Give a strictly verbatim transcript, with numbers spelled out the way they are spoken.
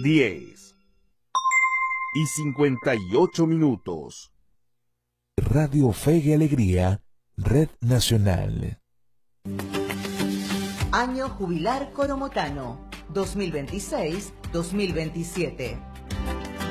diez y cincuenta y ocho minutos. Radio Fe y Alegría, Red Nacional. Año Jubilar Coromotano, dos mil veintiséis dos mil veintisiete.